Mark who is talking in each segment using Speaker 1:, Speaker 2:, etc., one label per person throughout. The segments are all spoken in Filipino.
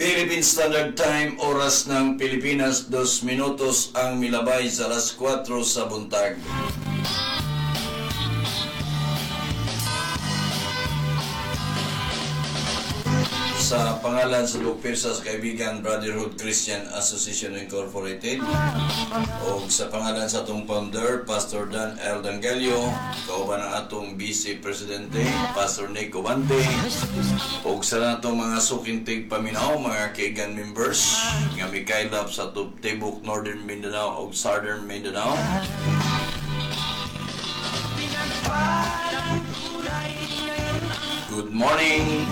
Speaker 1: Philippine Standard Time, oras ng Pilipinas, 2 minutos ang milabay sa alas 4 sa buntag. Sa pangalan sa Lupirsa sa Kaibigan Brotherhood Christian Association Incorporated o sa pangalan sa atong founder, Pastor Dan L. Dangalio, kauban ang atong Vice Presidente, Pastor Nick Cobante, o sa natong mga sukintig paminaw, mga kaigan members, nga may kailap sa Tibok, Northern Mindanao o Southern Mindanao. Good morning!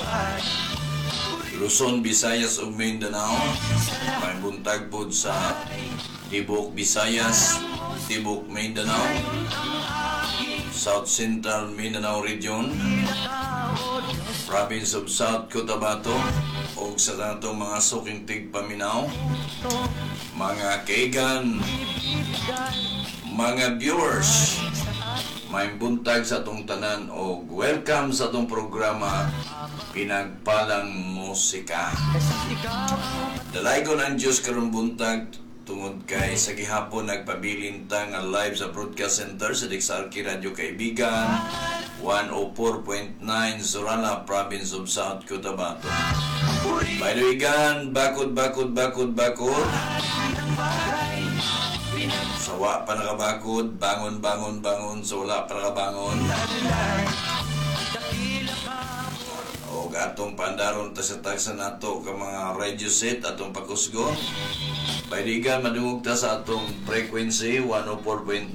Speaker 1: Luzon, Visayas ug Mindanao. May buntag pod sa Tibok, Visayas, Tibok, Mindanao, South Central Mindanao Region, Province of South Cotabato, ug sa natong mga sukintig paminaw, mga kaigan, mga viewers. May buntag sa atong tanan o welcome sa atong programa Pinagpalang Musika. Dalaygon ang Diyos karong buntag tungod kay sa gihapon nagpabilin ta nga live sa broadcast center sa Diksarki Radio Kaibigan 104.9 Sorala, Province of South Cotabato. Baydoigan, bakod. Sawa pa nakabakod, bangon, so wala pa nakabangon. O atong pandaron ta sa tagsa nato ka mga radio set atong pakusgon. Baydigan, madungog ta sa atong frequency 104.9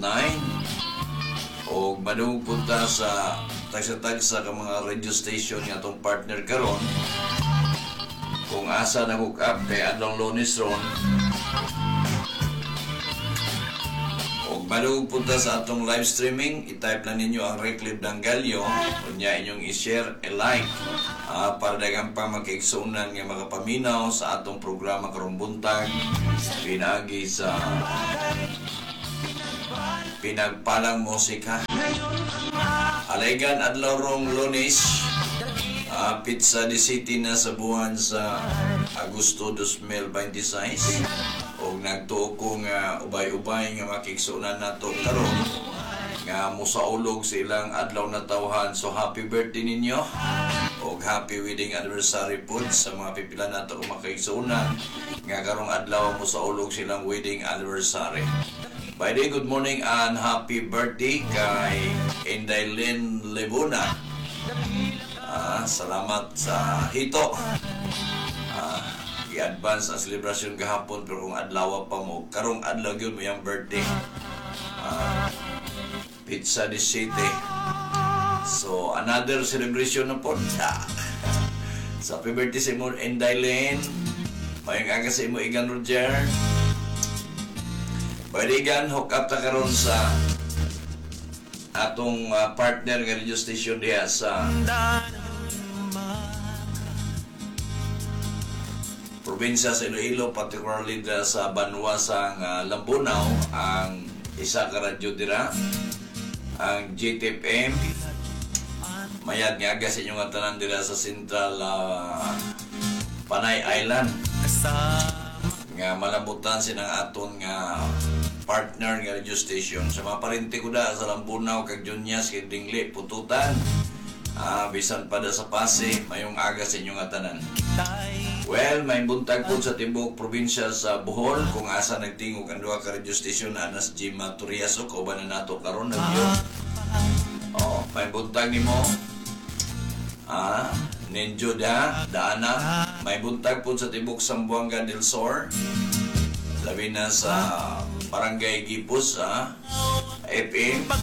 Speaker 1: o madungog punta sa tagsa ka mga radio station nga atong partner karon. Kung asa na hook up kay adlong Lunes ron, bago punta sa atong live streaming, i-type lang ninyo ang Reclip Dangalio, kunya inyong i-share, i-like, para dagang pa makiksunan nga makapaminaw sa atong programa karong buntag, pinagi sa Pinagpalang Musika. Alaygan adlaw rong Lunes, Pizza de City na sa buwan sa Agosto 2026. O nagtuo ko nga ubay-ubay nga makiksunan nato karon nga musaulog sa ilang adlaw na tawhan. So happy birthday ninyo o happy wedding anniversary po sa mga pipila nato kung makiksunan nga karong adlaw musaulog silang wedding anniversary. By the way, good morning and happy birthday kay Indaylin Lebuna. Salamat sa hito. I-advance ang celebration kahapon pero kung adlaw pa mo, karong adlaw yun mo yung birthday. Pizza de City. So another celebration na po. So happy birthday sa imo Indaylin. Mayang aga sa imo Igan Roger. Baligan, hook up ta karon sa atong partner nga radio station diha sa probinsya sa Iloilo, particularly sa Banwasang Lambunaw, ang isa ka radyo dira, ang GTFM. Mayad nga aga sa inyong tanan dira sa Central Panay Island. Nga malabutan sinang aton nga partner nga radio station. Sa mga parinti ko da sa Lambunaw, kag Junyas, kag Dingli, Pututan, bisan pa da sa Pasig, mayong aga sa inyong tanan. Well, may buntag po sa Tibok Probinsya sa Bohol kung asa nagtingog ang duha ka radio station anas G. Maturiaso kauban na nato karon nagyo. May buntag nimo Nenjo Daana. May buntag po sa Tibok Sambuanga del Sur. Labi na sa Barangay Gipos FM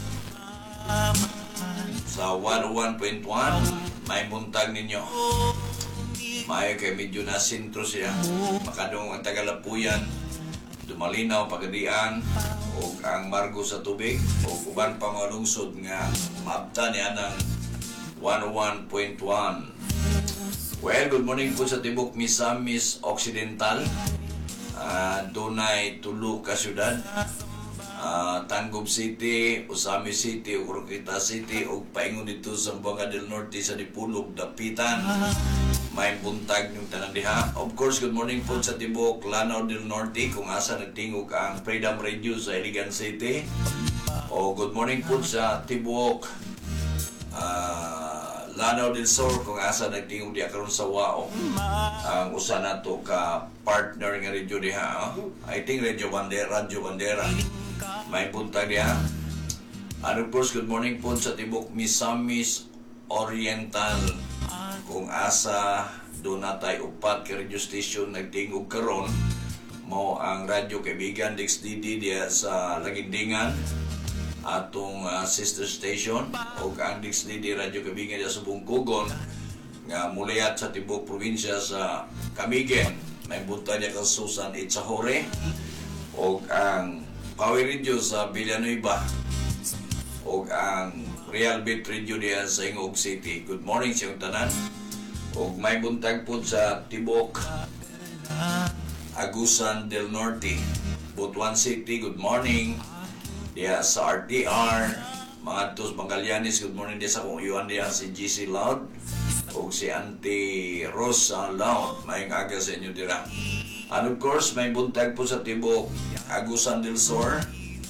Speaker 1: sa 101.1. May buntag ninyo. May kay medyo na sintro siya. Makadong ang Tagalapuyan, Dumalinaw, Pagadian, o ang Margo sa Tubig, o uban pa mga lungsod nga maabta niya ng 101.1. Well, good morning po sa Tibok Misamis Occidental. Dunay tulo ka syudad. Tanggob City, Usami City, Oroqueta City, o paingon dito sa Zamboanga del Norte sa Dipulog, Dapitan, may buntag yung tanan diha. Of course, good morning po sa tibok Lanao del Norte kung asa nagtingog ang Freedom Radio sa Iligan City. O good morning po sa tibok Lanao del Sur kung asa nagtingog diha karon sa Wao. Ang usa nato ka partner nga radio diha. I think Radio Bandera. May buntag diha. And of course, good morning po sa tibok Misamis Oriental kung asa doon natay upat ka radio station nagtingog karon mo ang radyo kaibigan DXDD diya sa Lagindingan atong sister station o ang DXDD radyo kaibigan diya sa Bungkugon nga mulayat sa tibok probinsya sa Camigen. May buntag niya kasusan Itzahore o ang Power Radio sa Villanueva o ang Real Beat Radio diya sa Ingog City. Good morning sa iyong tanan. O may buntag po sa tibok Agusan del Norte, Butuan City. Good morning diya sa RTR. Mga tos Magallanes, good morning diya sa kung iwan diya si GC Loud o si Auntie Rosa Loud. Mayang aga sa inyo dira. And of course, may buntag po sa tibok Agusan del Sur.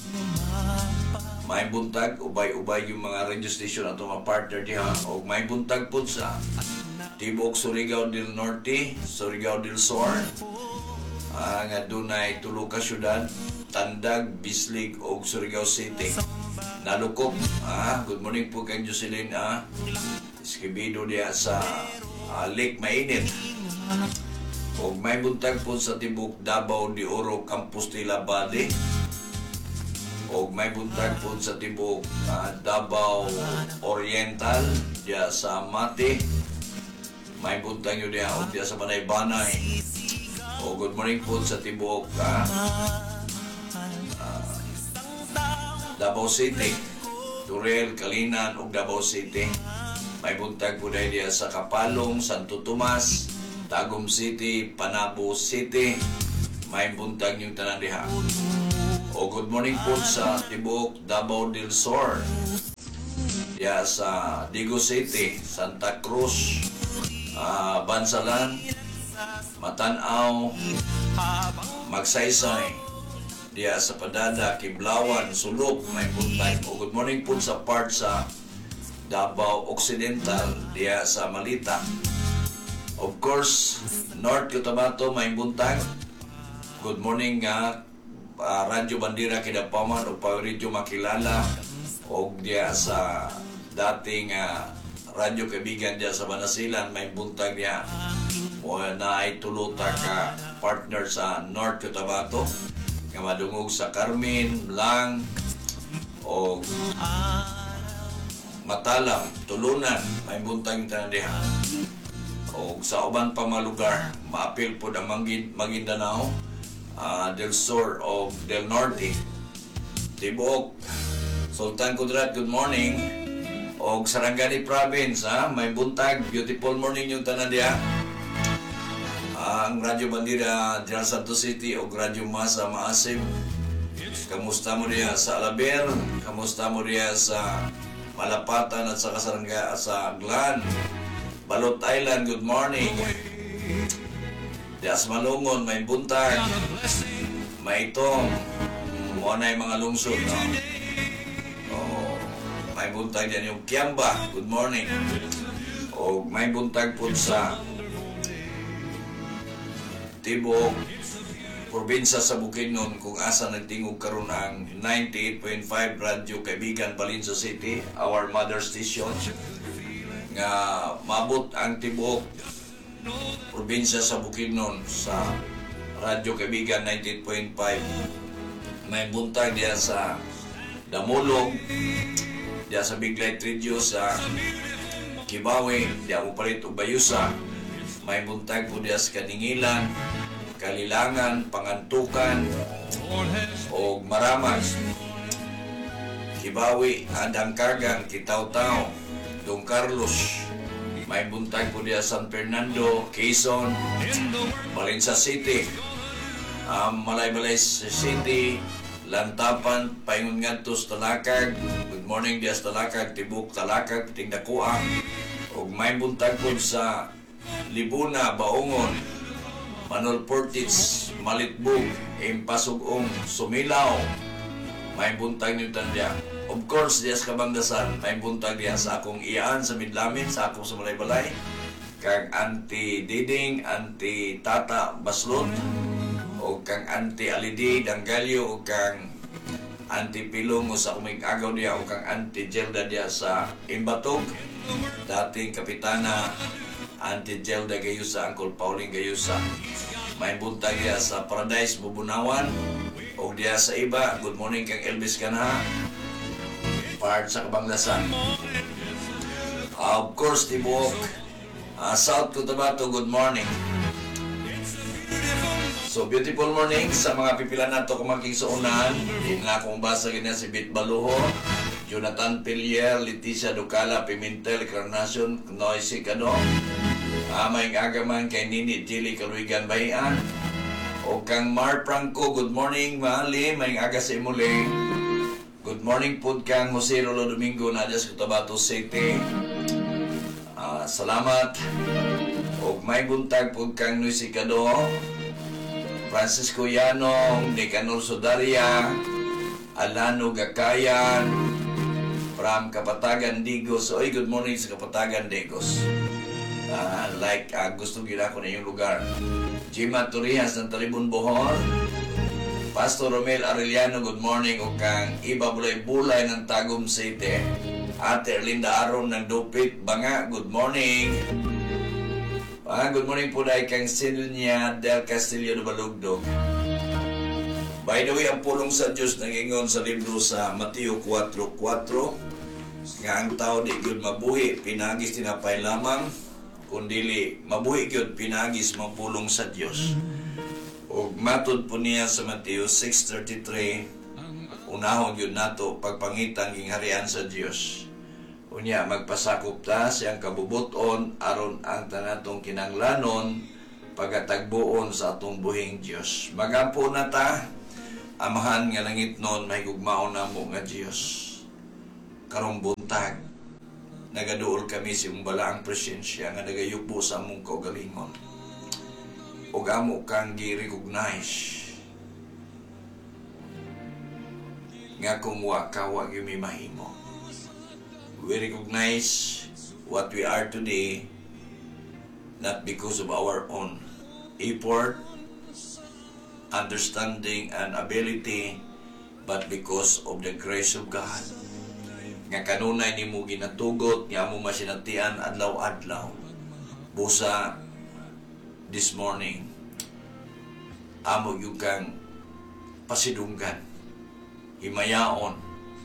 Speaker 1: May buntag, ubay-ubay yung mga radio station ato mga partner diha. O may buntag po sa tibok Surigao del Norte, Surigao del Sur. Nga dunay tulo ka syudad, Tandag, Bislig o Surigao City. Nalukop. Good morning po kay Jocelyn. Esquibido diya sa Lake Mainit. O may buntag po sa tibok Davao de Oro, Campos de la Valle. O may buntag po sa tibok Davao Oriental diya sa Mati. May buntag yun diya o diya sa Banay-Banay. O good morning po sa tibok Davao City, Turel, Kalinan o Davao City. May buntag po diya sa Kapalong, Santo Tomas, Tagum City, Panabo City. May buntag yung tanan diha. O good morning po sa tibok Davao del Sur diya sa Digo City, Santa Cruz, Bansalan, Matanaw, Magsaysay diya sa Padada, Kiblawan, Sulok. May buntag. O good morning po sa part sa Davao Occidental diya sa Malita. Of course, North Cotabato may buntag. Good morning Radyo Bandera Kidapaman o Power Radio Makilala o diya sa dating radyo kaibigan diya sa Banasilan. May buntag niya o na ay tulota ka partner sa North Cotabato nga madungog sa Carmen, Blang o Matalam, Tulunan. May buntag yung tanan diha. O sa uban pa mga lugar maapil po ang Maguindanao, del Sur o del Norte, tibok Sultan Kudarat, good morning. O Sarangani Province, may buntag, beautiful morning yung tanan diha. Ang Radyo Bandera General Santos City o Radyo Masa Maasim. Kamusta mo diha sa Alaber? Kamusta mo diha sa Malapatan at sa Kasaranga sa Glan? Balot Island, good morning. Dias Malungon, may buntag. May itong na yung mga lungsod, no? May buntag dyan yung Kiamba, good morning. O may buntag po sa tibok probinsya sa Bukidnon kung asa nagtingog karon ang 98.5 Radyo Kaibigan Balinsa City, our mother station, nga mabot ang tibok probinsya sa Bukidnon sa Radyo Kaibigan 98.5. May buntag diya sa Damulog, diya sa Big Light Radio sa Kibawe, diya mo palit o Bayusa. May buntag po diya sa Kaningilan, Kalilangan, Pangantukan o Maramag, Kibawe, Adangkagan, Kitaw-Taw, Don Carlos. May buntag po diya San Fernando, Quezon, Balinsa City, Malaybalay City, Lantapan, Paingon Ngadtos, Talakag. Good morning diya sa Talakag, Tibuk, Talakag, Tingdakuang. O may buntag po sa Libuna, Baungon, Manol Portis, Malitbog, Impasugong, Sumilaw, may buntag niyo tandya. Of course, diya sa Kabangdasan, may buntag diya sa akong iyaan sa Midlamin, sa akong sa Balay, kang Auntie Diding, Auntie Tata Baslot, o kang Auntie Alidi Danggalyo, o kang Auntie Pilong o sa umig-agaw diya, o kang Auntie Jelda diya sa Imbatog, dating Kapitana Auntie Jelda Gayusa, Uncle Pauline Gayusa. May buntag diya sa Paradise, Bubunawan, o diya sa iba. Good morning kang Elvis Kanha, part sa Kabanglasan. Of course, Tibuok, South Cotabato, good morning. So, beautiful morning sa mga pipila nato kumaking sa unahan. Hindi na akong basa ganyan si Bit Baluho, Jonathan Pillier, Leticia Ducala, Pimentel, Carnacion, Noisy Cano, may agaman kay Nini Jilly Kaluigan Bayan, o kang Mar Franco, good morning, mahali, may aga sa imuli. Good morning po kang Jose Rolo Domingo na sa Cotabato City. Salamat. O may buntag po kang Noisy Cano, Francisco Yanong, Nicanor Sodaria, Alano Gakayan, from Kapatagan, Digos. Oy, good morning sa Kapatagan, Digos. Gusto gina ko na yung lugar. Jima Torijas ng Talibon, Bohol. Pastor Romel Arellano, good morning. O kang Iba Bulay-Bulay ng Tagum City. Ate Erlinda Aron ng Dupit, Banga, good morning. Good morning po dahil kang Silvia del Castillo de Balugdog. By the way, ang pulong sa Diyos nangingon sa libro sa Mateo 4:4 nga ang tao di gyud mabuhi pinagis tinapay lamang, kundili mabuhi gyud pinagis mapulong sa Diyos. Ug matud po niya sa Mateo 6:33, unahon gyud nato pagpangitan king harian sa Diyos. Unya magpasakop ta siyang kabubuton aron ang tanatong kinanglanon pagatagbuon sa atong buhing Diyos. Magampo na ta, Amahan nga langit nun may gugmaon na mo nga Diyos. Karong buntag nagaduol kami sa imong balaang presensya nga nagayupo sa among kaugalingon. Ug amo kang gi-recognize nga kung wa ka wa gyud mahimo. We recognize what we are today not because of our own effort, understanding, and ability, but because of the grace of God. Nga kanunay ni mo ginatugot, nga mo masinatian adlaw-adlaw. Busa, this morning, amo yung kang pasidunggan, himayaon.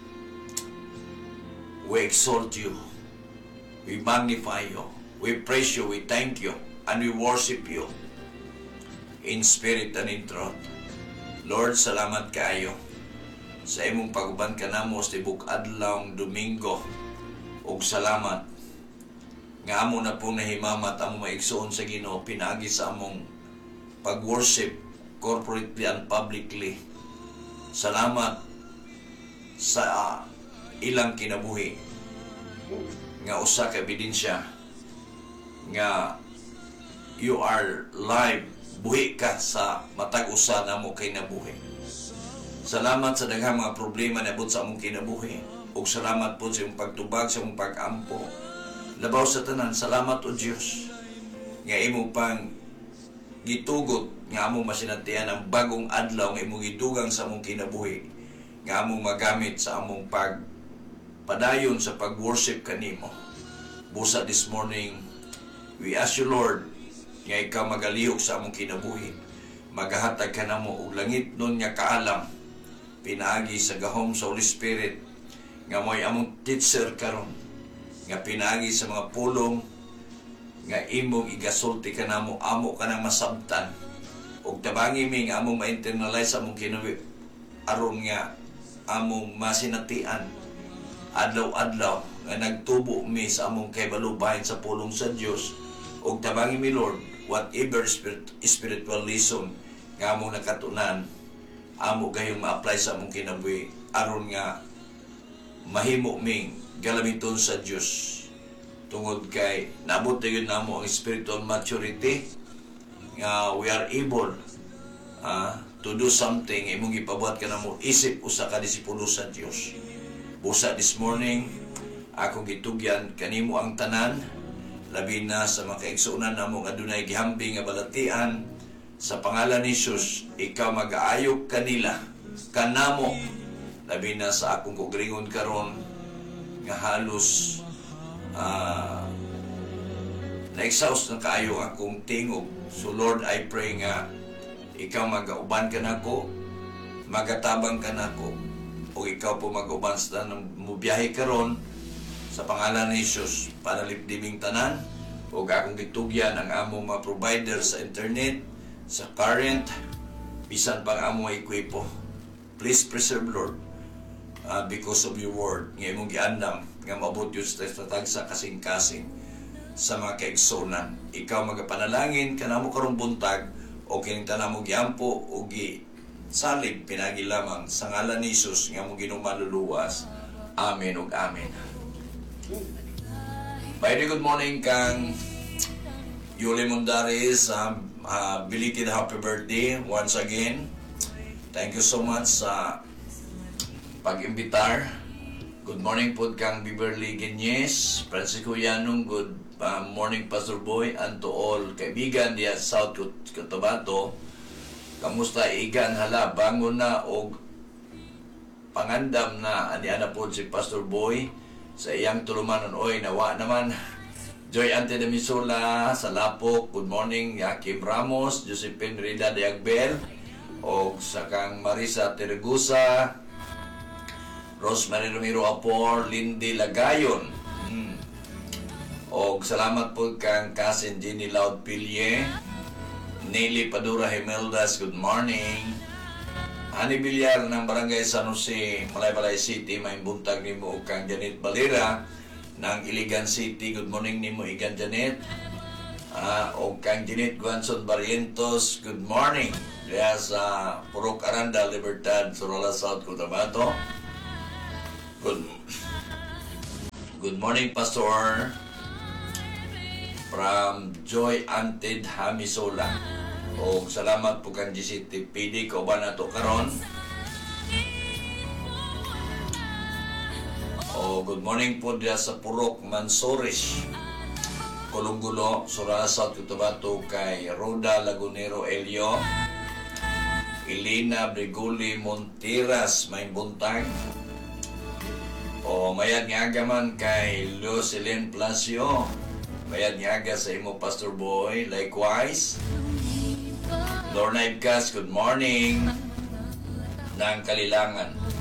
Speaker 1: We exalt you, we magnify you, we praise you, we thank you, and we worship you in spirit and in truth. Lord, salamat kaayo sa imong paguban ka namo sa tibok adlawng Domingo. Og salamat nga amo na pong nahimamat amo maigsoon sa Ginoo pinaagi sa among pag-worship corporately and publicly. Salamat sa ilang kinabuhi nga usa ka ebidensya nga you are live, buhi ka sa matag usa namo kay nabuhi. Salamat sa daghang mga problema na abot sa among kinabuhi, ug salamat po sa imong pagtubag, sa imong pag-ampo. Labaw sa tanan, salamat o Dios nga imo pang gitugot nga among masinatian ang bagong adlaw nga imong gidugang sa among kinabuhi, nga among magamit sa among padayon sa pag-worship kanimo. Busa this morning, we ask you, Lord, nga ikaw magalihok sa among kinabuhi. Magahatag ka namo og langit nun nga kaalam, pinaagi sa gahom sa Holy Spirit, nga mo'y among teacher karon, nga pinaagi sa mga pulong, nga imong igasulti ka namo, amo ka nang masabtan, og tabangi mi nga among ma-internalize sa among kinabuhi, aron nga among masinatian adlaw-adlaw nga nagtubo mi sa among kaybalubahin sa pulong sa Dios. Og tabangi mi, Lord, whatever spiritual lesson nga among nakatunan, amo gayong ma-apply sa among kinabuhi aron nga mahimo ming galamiton sa Dios tungod kay nabot na yun namo ang spiritual maturity nga we are able to do something. Imong ipabuhat ka na mo isip usa ka disipulo sa Dios. Busa this morning akong gitugyan kanimo ang tanan, labi na sa mga kaigsuonan namo nga adunay gihambing nga balatian. Sa pangalan ni Jesus, ikaw mag-aayok kanila kanamo, labi na sa akong kugringon karon nga halos na-exhaust na kaayo akong tingog. So Lord, I pray nga ikaw mag-auban ka na ko, magatabang ka na ko, o ikaw po mag-auban sa mubiyahe karon sa pangalan ni Jesus, panalipdiming tanan, o akong gitugyan ang among mga provider sa internet, sa current, bisan pang among ekwipo. Please preserve, Lord, because of your word nga imong giandam nga maabot yun sa tagsa kasing-kasing sa mga kaigsunan. Ikaw magapanalangin kanamo karong buntag o kining tanan mo giampo o gisalib pinagi lamang sa ngalan ni Jesus nga mo ginumaluluwas. Amen ug amen. By the good morning kang Yuli Mundaris, belated happy birthday once again. Thank you so much sa pag-imbitar. Good morning po kang Beverly Genyes, Francisco Yanong, good morning Pastor Boy, and to all kaibigan diya sa South Cotabato. Kamusta igan hala, bangon na o pangandam na aniana po si Pastor Boy sa iyang tulumanon. Oy, nawa naman. Joy Ante de Misula sa Lapok, good morning. Yakim Ramos, Josephine Rida de Agbel, o sa kang Marisa Tergusa, Rosemary Romero Apor, Lindy Lagayon. O salamat po kang Cousin Jenny Loud Pilye, Nelly Padura Himeldas, good morning. Ani Villar ng Barangay San Jose, Malaybalay City, may buntag ni mo kang Janet Balera ng Iligan City, good morning ni mo Igan Janet. O kang Janet Guanson Barrientos, good morning. Diya sa Purok Aranda, Libertad, Sorola, South Cotabato. Good morning, Pastor. From Joy Anted Hamisola. O salamat po kang GCT PD ko ba na to karon. O good morning po diya sa Purok Mansores, Colungulo, Sora, South Cotabato, kay Roda Lagunero Elio, Elena Briguli Montiras, may buntag. O mayad nga agaman kay Lucilene Plasio, mayad nga aga sa imo Pastor Boy, likewise. Lorna Ibkas, good morning ng Kalilangan.